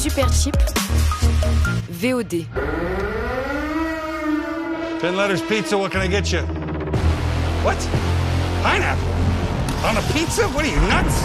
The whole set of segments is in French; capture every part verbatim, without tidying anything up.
Super Cheap, V O D. Ten letters pizza, what can I get you? What? Pineapple? On a pizza? What are you, nuts?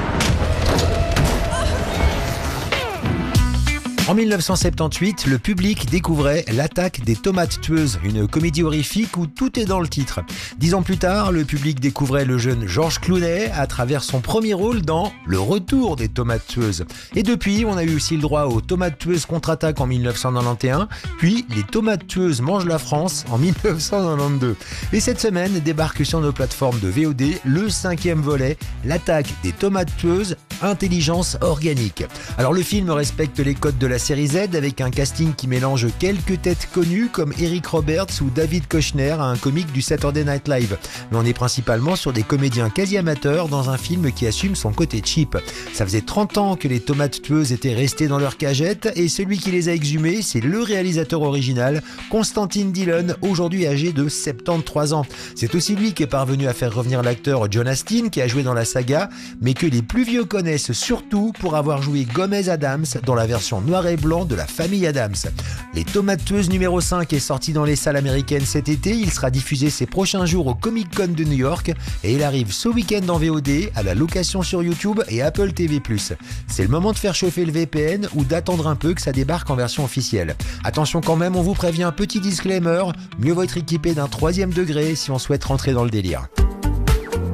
En mille neuf cent soixante-dix-huit, le public découvrait L'attaque des tomates tueuses, une comédie horrifique où tout est dans le titre. Dix ans plus tard, le public découvrait le jeune George Clooney à travers son premier rôle dans Le retour des tomates tueuses. Et depuis, on a eu aussi le droit aux tomates tueuses contre-attaque en mille neuf cent quatre-vingt-onze, puis Les tomates tueuses mangent la France en mille neuf cent quatre-vingt-douze. Et cette semaine, débarque sur nos plateformes de V O D le cinquième volet, L'attaque des tomates tueuses, intelligence organique. Alors le film respecte les codes de la La série Z avec un casting qui mélange quelques têtes connues comme Eric Roberts ou David Koechner, un comique du Saturday Night Live. Mais on est principalement sur des comédiens quasi amateurs dans un film qui assume son côté cheap. Ça faisait trente ans que les tomates tueuses étaient restées dans leur cagette et celui qui les a exhumées, c'est le réalisateur original, Constantine Dillon, aujourd'hui âgé de soixante-treize ans. C'est aussi lui qui est parvenu à faire revenir l'acteur John Astin qui a joué dans la saga, mais que les plus vieux connaissent surtout pour avoir joué Gomez Addams dans la version noire et blanc de la famille Addams. Les tomates tueuses numéro cinq est sorti dans les salles américaines cet été. Il sera diffusé ces prochains jours au Comic Con de New York et il arrive ce week-end en V O D, à la location sur YouTube et Apple T V plus. C'est le moment de faire chauffer le V P N ou d'attendre un peu que ça débarque en version officielle. Attention quand même, on vous prévient, petit disclaimer, mieux vaut être équipé d'un troisième degré si on souhaite rentrer dans le délire.